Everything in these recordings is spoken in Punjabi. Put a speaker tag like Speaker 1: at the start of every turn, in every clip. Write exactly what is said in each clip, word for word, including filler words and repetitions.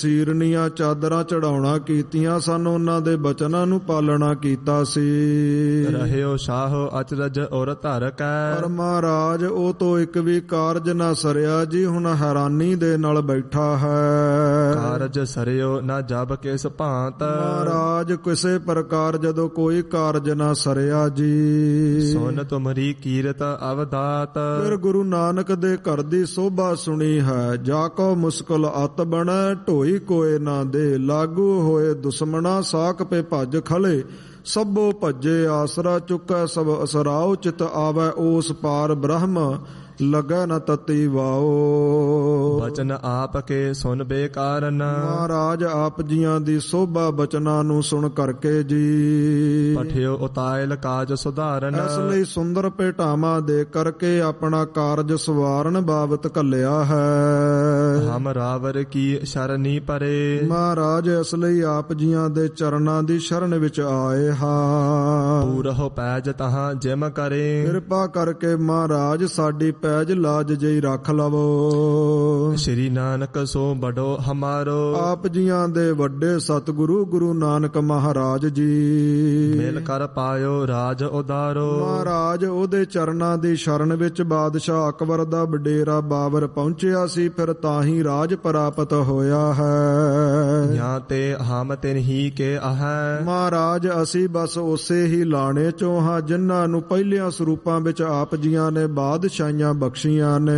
Speaker 1: ਸੀਰਨੀਆਂ ਚਾਦਰਾਂ ਚੜਾਉਣਾ ਕੀਤੀਆਂ ਸਨ, ਉਹਨਾਂ ਦੇ ਬਚਨਾਂ ਨੂੰ ਪਾਲਣਾ ਕੀਤਾ ਸੀ।
Speaker 2: ਰਹਿਓ ਸ਼ਾਹ ਅਚਰਜ ਔਰ ਧਰ ਕੈ।
Speaker 1: ਪਰ ਮਹਾਰਾਜ ਉਹ ਤੋਂ ਇੱਕ ਵੀ ਕਾਰਜ ਨਾ ਸਰਿਆ ਜੀ, ਹੁਣ ਹੈਰਾਨੀ ਦੇ ਨਾਲ ਬੈਠਾ ਹੈ।
Speaker 2: ਕਾਰਜ ਸਰਿਓ ਨਾ ਜਬ ਕਿਸ ਭਾਂਤ।
Speaker 1: ਮਹਾਰਾਜ ਕਿਸੇ ਪ੍ਰਕਾਰ ਜਦੋਂ ਕੋਈ ਕਾਰਜ ਨਾ ਸਰਿਆ ਜੀ।
Speaker 2: ਸੁਨ ਤੁਮਰੀ ਕੀਰਤ ਅਵਦਾਤ।
Speaker 1: ਫਿਰ ਗੁਰੂ ਨਾਨਕ ਦੇ ਘਰ ਦੀ ਸੋਭਾ ਸੁਣੀ ਹੈ। ਜਾ ਕੋ ਮੁਸਕਲ ਅਤ ਬਣੈ, ਢੋਈ ਕੋਏ ਨਾ ਦੇ। ਲਾਗੂ ਹੋਏ ਦੁਸ਼ਮਣਾ, ਸਾਕ ਪੇ ਭੱਜ ਖਲੇ। ਸਭੋ ਭੱਜੇ ਆਸਰਾ ਚੁੱਕੈ, ਸਭ ਅਸਰਾਉ ਚਿਤ ਆਵੈ। ਉਸ ਪਾਰ ਬ੍ਰਹਮ ਲਗੈ ਨ ਤਤੀ ਵਾਓ।
Speaker 2: ਬਚਨ ਆਪ ਕੇ ਸੁਨ ਬੇਕਾਰਨ।
Speaker 1: ਮਹਾਰਾਜ ਆਪ ਜੀਆਂ ਦੀ ਸੋਭਾ ਬਚਨਾਂ ਨੂੰ ਸੁਣ ਕਰਕੇ ਜੀ।
Speaker 2: ਪਠਿਓ ਉਤਾਇਲ ਕਾਜ ਸੁਧਾਰਨ।
Speaker 1: ਇਸ ਲਈ ਸੁੰਦਰ ਭੇਟਾਵਾਂ ਦੇ ਕਰਕੇ ਆਪਣਾ ਕਾਰਜ ਸਵਾਰਨ ਬਾਬਤ ਘੱਲਿਆ ਹੈ।
Speaker 2: ਹਮ ਰਾਵਰ ਕੀ ਸ਼ਰਨੀ ਪਰੇ।
Speaker 1: ਮਹਾਰਾਜ ਇਸ ਲਈ ਆਪ ਜੀਆਂ ਦੇ ਚਰਨਾਂ ਦੀ ਸ਼ਰਨ ਵਿੱਚ ਆਏ ਹਾਂ।
Speaker 2: ਪੂਰਹੁ ਪੈਜ ਤਹਾਂ ਜਿਮ ਕਰੇ।
Speaker 1: ਕਿਰਪਾ ਕਰਕੇ ਮਹਾਰਾਜ ਸਾਡੀ ਪੈਜ ਲਾਜ ਜਈ ਰੱਖ ਲਵੋ।
Speaker 2: ਸ਼੍ਰੀ ਨਾਨਕ ਸੋ ਬੜੋ ਹਮਾਰੋ।
Speaker 1: ਆਪ ਜੀਆਂ ਦੇ ਵੱਡੇ ਸਤਿਗੁਰੂ ਗੁਰੂ ਨਾਨਕ ਮਹਾਰਾਜ ਜੀ।
Speaker 2: ਮਿਲ ਕਰ ਪਾਇਓ ਰਾਜ ਉਦਾਰੋ।
Speaker 1: ਮਹਾਰਾਜ ਉਹਦੇ ਚਰਨਾਂ ਦੀ ਸ਼ਰਨ ਵਿੱਚ ਬਾਦਸ਼ਾਹ ਅਕਬਰ ਦਾ ਵਡੇਰਾ ਬਾਬਰ ਪਹੁੰਚਿਆ ਸੀ, ਫਿਰ ਤਾਂ ਹੀ ਰਾਜ ਪ੍ਰਾਪਤ ਹੋਇਆ ਹੈ।
Speaker 2: ਜਾਂ ਤੇ ਹਮ ਤਿਨ ਹੀ ਕੇ ਆਹੈ।
Speaker 1: ਮਹਾਰਾਜ ਅਸੀਂ ਬਸ ਉਸੇ ਹੀ ਲਾਣੇ ਚੋਂ ਹਾਂ ਜਿਨ੍ਹਾਂ ਨੂੰ ਪਹਿਲਿਆਂ ਸਰੂਪਾਂ ਵਿੱਚ ਆਪ ਜੀਆਂ ਨੇ ਬਾਦਸ਼ਾਹੀਆਂ ਬਖਸ਼ੀਆਂ ਨੇ।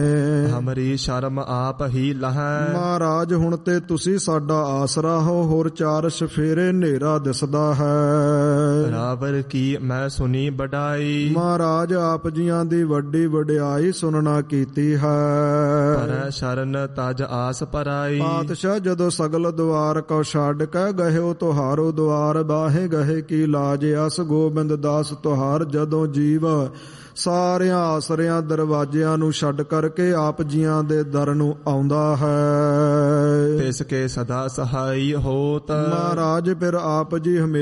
Speaker 2: ਹਮਰੀ ਸ਼ਰਮ ਆਪ ਹੀ ਲਹੈ।
Speaker 1: ਮਹਾਰਾਜ ਹੁਣ ਤੇ ਤੁਸੀਂ ਸਾਡਾ ਆਸਰਾ ਹੋ, ਹੋਰ ਚਾਰ ਸਫੇਰੇ ਹਨੇਰਾ ਦਿਸਦਾ ਹੈ।
Speaker 2: ਰਾਵਰ ਕੀ ਮੈਂ ਸੁਣੀ ਵਡਾਈ।
Speaker 1: ਮਹਾਰਾਜ ਆਪ ਜੀਆਂ ਦੀ ਵੱਡੀ ਵਡਿਆਈ ਸੁਣਨਾ ਕੀਤੀ ਹੈ।
Speaker 2: ਪਰ ਸ਼ਰਨ ਤਜ ਆਸ ਪਰਾਈ।
Speaker 1: ਪਾਤਸ਼ਾਹ ਜਦੋਂ ਸਗਲ ਦੁਆਰ ਕੋ ਛੱਡ ਕੇ ਗਹਿਓ ਤੁਹਾਰੋ ਦੁਆਰ, ਬਾਹੇ ਗਹੇ ਕੀ ਲਾਜ ਅਸ ਗੋਬਿੰਦ ਦਾਸ ਤੁਹਾਰ। ਜਦੋਂ ਜੀਵ ਸਾਰਿਆਂ ਆਸਰਿਆਂ ਦਰਵਾਜ਼ਿਆਂ ਨੂੰ ਛੱਡ ਕਰਕੇ ਆਪ ਜੀਆਂ ਦੇ ਦਰ ਨੂੰ ਆਉਂਦਾ ਹੈ,
Speaker 2: ਤਿਸ ਕੇ ਸਦਾ ਸਹਾਈ ਹੋਤ।
Speaker 1: ਮਹਾਰਾਜ ਫਿਰ ਆਪ ਜੀ ਹਮੇਸ਼ਾ